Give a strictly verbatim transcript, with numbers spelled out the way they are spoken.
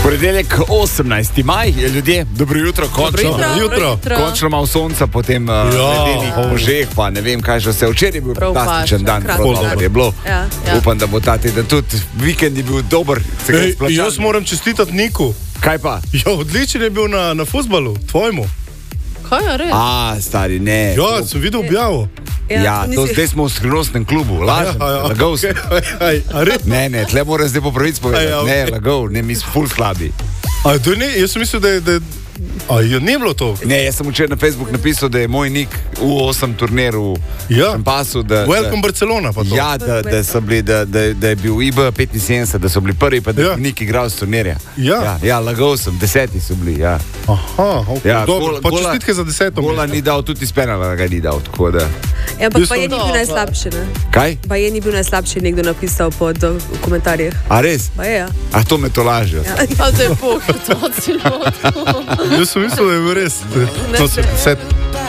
Ponedeljek, osemnajsti maj, ljudje, dobro jutro, končno. Dobro jutro. jutro. Končno malo sonca, potem uh, ledenih možeh, pa ne vem, kaj že vse. Včeraj je bil Prav fantastičen pač, dan, kratko. prav dober je bilo. Ja, ja. Upam, da bo ta teden tudi vikend je bil dober. Se ga je Ej, splačal. jaz moram čestitati Niku. Kaj pa? Ja, odličen je bil na, na fuzbalu, tvojemu. Kaj je res? A, stari, ne. Ja, sem videl objavo. Ja, to zdaj smo v skrivnostnem klubu, lažem, Ja, ja, ja. lagal sem. Aj, a res? Ne, ne, tle moram zdaj po pravici povedati. Aj, ja, Ne, okej. lagal, ne, mi smo ful slabi. A, to ne, jaz sem mislil, da je... Da, a, je ne bilo to? Ne, jaz sem včeraj na Facebook napisal, da je moj nik U osem turnir v Ja. Šampasu. Da, Welcome da, Barcelona pa to. ja, da, da, so bili, da, da, da je bil I B petinsedemdeset, da so bili prvi, pa da je Ja. nik igral z turnirja. Ja. ja, ja lagal sem, deseti so bili. Ja. Aha, ok, Ja, dobro. gola- Pa gola- čestitke za deseto. Gola ni dal, tudi iz penala ga ni dal. Tako da. Ja, ampak Jaz pa je sem- ni bil najslabši, ne? Kaj? Pa je ni bil najslabši, nekdo napisal pod uh, v komentarjih. A res? Pa je, ja. A to me to lažejo. A zdaj je pohod, odsilo. Jaz sem mislil, da je bil res. To so deset.